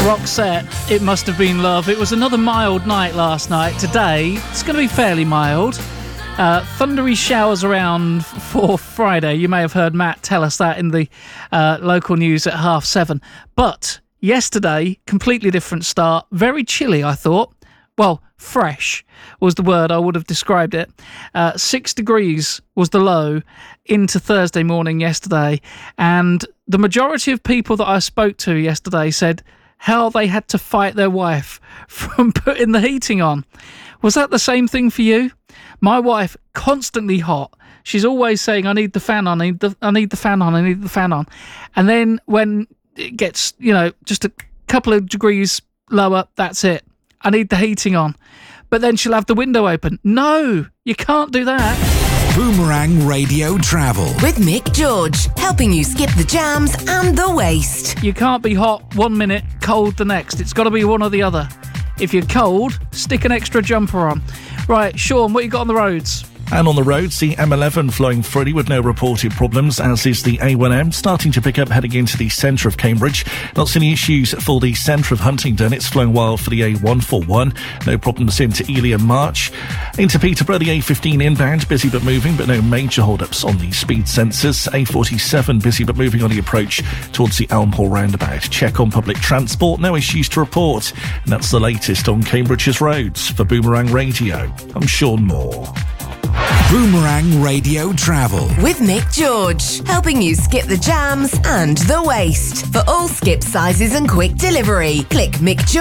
Roxette, It Must Have Been Love. It was another mild night last night. Today, it's going to be fairly mild. Thundery showers around for Friday. You may have heard Matt tell us that in the local news at 7:30. But yesterday, completely different start. Very chilly, I thought. Well, fresh was the word I would have described it. 6 degrees was the low into Thursday morning yesterday. And the majority of people that I spoke to yesterday said how they had to fight their wife from putting the heating on. Was that the same thing for you? My wife, constantly hot. She's always saying, I need the fan on, I need the fan on, I need the fan on. And then when it gets, just a couple of degrees lower, that's it. I need the heating on. But then she'll have the window open. No, you can't do that. Boomerang Radio Travel with Mick George, helping you skip the jams and the waste. You can't be hot 1 minute, cold the next. It's got to be one or the other. If you're cold, stick an extra jumper on. Right, Sean, what you got on the roads? And on the roads, the M11 flowing freely with no reported problems, as is the A1M, starting to pick up heading into the centre of Cambridge. Not any issues for the centre of Huntingdon. It's flowing wild for the A141. No problems into Ely and March. Into Peterborough, the A15 inbound, busy but moving, but no major hold-ups on the speed sensors. A47 busy but moving on the approach towards the Elm Hall roundabout. Check on public transport, no issues to report. And that's the latest on Cambridge's roads. For Boomerang Radio, I'm Sean Moore. Boomerang Radio Travel with Mick George, helping you skip the jams and the waste. For all skip sizes and quick delivery, click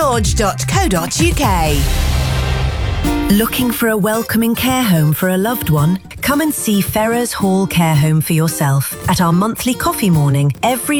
mickgeorge.co.uk. Looking for a welcoming care home for a loved one? Come and see Ferrers Hall Care Home for yourself at our monthly coffee morning every